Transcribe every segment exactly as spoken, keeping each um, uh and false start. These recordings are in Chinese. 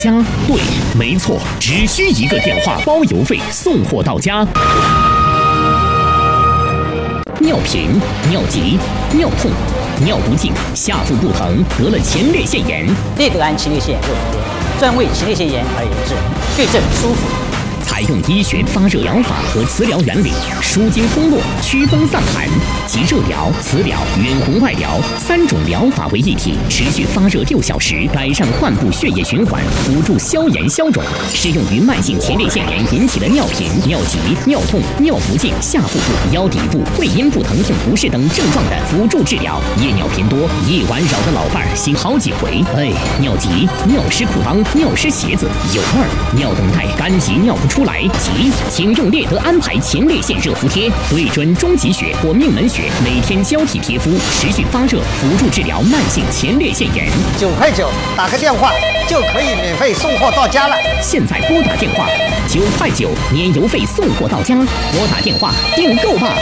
家，对，没错，只需一个电话，包邮费，送货到家。尿频、尿急、尿痛、尿不尽、下腹不疼，得了前列腺炎。 利德安前列腺热敷贴，专为前列腺炎而研制，对症舒服。 采用医学发热疗法和磁疗原理，舒筋通络、祛风散寒，集热疗、磁疗、远红外疗三种疗法为一体，持续发热六小时，改善患部血液循环，辅助消炎消肿。适用于慢性前列腺炎引起的尿频、尿急、尿痛、尿不尽、下腹部、腰底部、会阴部疼痛不适等症状的辅助治疗。夜尿频多，夜晚扰得老伴儿醒好几回。哎，尿急、尿湿裤裆、尿湿鞋子、有味儿、尿等待、干急尿不出来，急，请用列德安排前列腺热敷贴，对准中极穴或命门穴，每天交替贴敷，持续发热，辅助治疗慢性前列腺炎。 九块九，打个电话就可以免费送货到家了。 现在拨打电话，九块九，年邮费送货到家。拨打电话订购吧。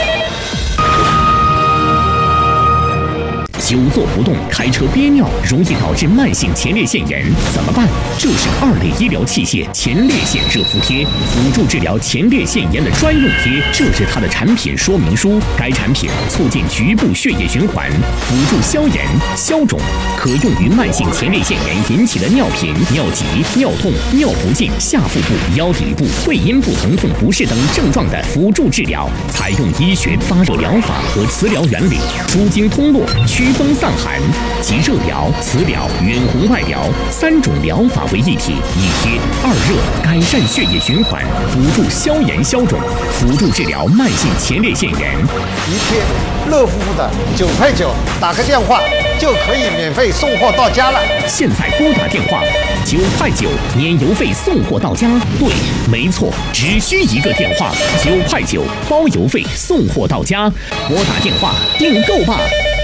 久坐不动，开车憋尿，容易导致慢性前列腺炎，怎么办？就是二类医疗器械前列腺热敷贴，辅助治疗前列腺炎的专用贴，这是它的产品说明书。该产品促进局部血液循环，辅助消炎消肿，可用于慢性前列腺炎引起的尿频、尿急、尿痛、尿不尽、下腹部、腰底部、会阴部疼痛不适等症状的辅助治疗。采用医学发热疗法和磁疗原理，舒筋通络、祛风散寒，集热疗、磁疗、远红外疗三种疗法为一体，一贴二热，改善血液循环，辅助消炎消肿，辅助治疗慢性前列腺炎。 一贴热乎乎的，九块九，打个电话就可以免费送货到家了。 现在拨打电话，九块九，年邮费送货到家。对，没错，只需一个电话，九块九，包邮费送货到家。拨打电话订购吧。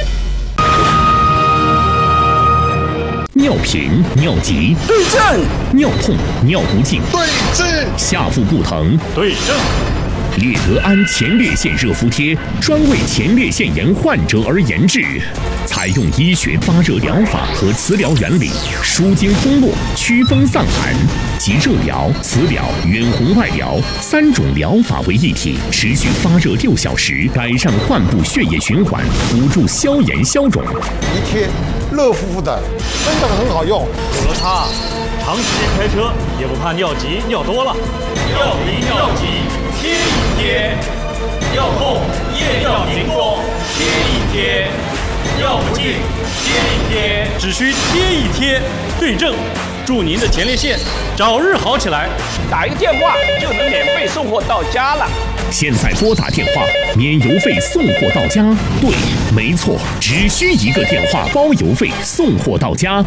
尿频、尿急， 对症； 尿痛、尿不尽， 对症； 下腹不疼， 对症。 列德安前列腺热敷贴专为前列腺炎患者而研制，采用医学发热疗法和磁疗原理，舒筋通络、祛风散寒，集热疗、磁疗、远红外疗三种疗法为一体，持续发热六小时，改善患部血液循环，辅助消炎消肿。 一贴热乎乎的，真的很好用。 有了它，长时间开车也不怕尿急尿多了。 尿频尿急贴一贴，尿痛夜尿频多贴一贴，尿不尽贴一贴， 只需贴一贴，对症，祝您的前列腺早日好起来。 打一个电话就能免费送货到家了。 现在拨打电话，免邮费送货到家。对，没错，只需一个电话，包邮费送货到家。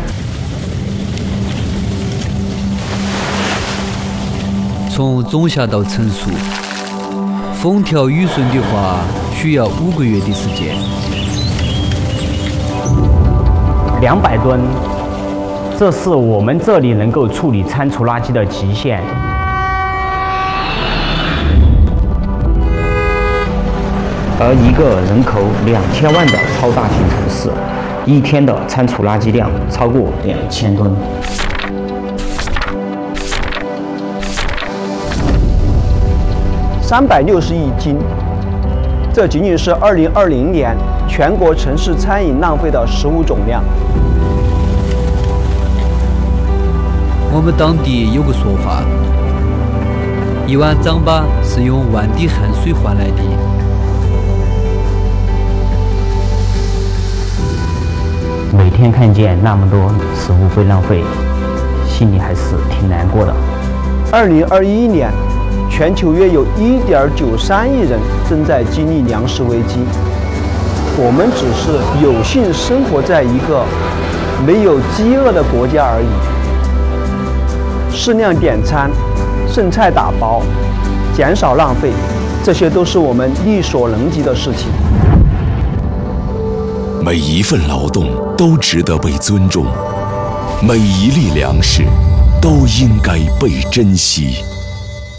从种下到成熟，风调雨顺的话，需要五个月的时间。 两百吨，这是我们这里能够处理餐厨垃圾的极限。而一个人口两千万的超大型城市，一天的餐厨垃圾量超过两千吨。 三百六十亿斤，这仅仅是二零二零年全国城市餐饮浪费的食物总量。 我们当地有个说法，一碗糌粑是用万滴汗水换来的。 每天看见那么多食物被浪费，心里还是挺难过的。 二零二一年。全球约有一点九三亿人正在经历粮食危机，我们只是有幸生活在一个没有饥饿的国家而已。适量点餐、剩菜打包、减少浪费，这些都是我们力所能及的事情。 每一份劳动都值得被尊重，每一粒粮食都应该被珍惜。